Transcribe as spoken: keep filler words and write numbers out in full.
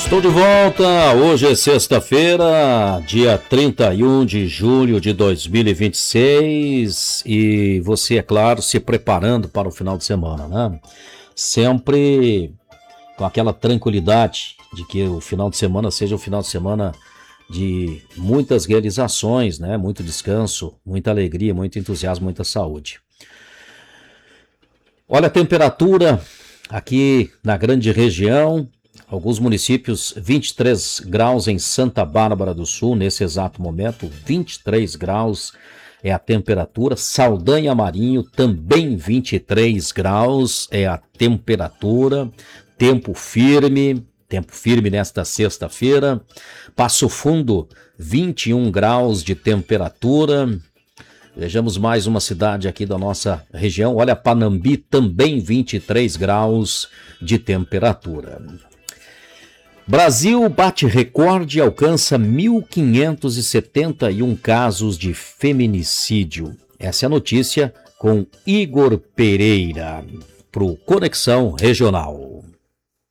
Estou de volta, hoje é sexta-feira, dia trinta e um de julho de dois mil e vinte e seis, e você, é claro, se preparando para o final de semana, né? Sempre com aquela tranquilidade de que o final de semana seja um final de semana de muitas realizações, né? Muito descanso, muita alegria, muito entusiasmo, muita saúde. Olha a temperatura aqui na grande região. Alguns municípios, vinte e três graus em Santa Bárbara do Sul, nesse exato momento, vinte e três graus é a temperatura. Saldanha Marinho, também vinte e três graus é a temperatura. Tempo firme, tempo firme nesta sexta-feira. Passo Fundo, vinte e um graus de temperatura. Vejamos mais uma cidade aqui da nossa região. Olha, Panambi, também vinte e três graus de temperatura. Brasil bate recorde e alcança mil quinhentos e setenta e um casos de feminicídio. Essa é a notícia com Igor Pereira, para o Conexão Regional.